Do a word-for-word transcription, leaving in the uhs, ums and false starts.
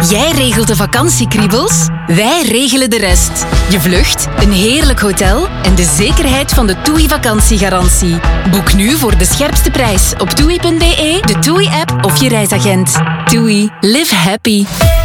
Jij regelt de vakantiekriebels, wij regelen de rest. Je vlucht, een heerlijk hotel en de zekerheid van de TUI vakantiegarantie. Boek nu voor de scherpste prijs op toei punt be, de TUI-app of je reisagent. TUI. Live happy.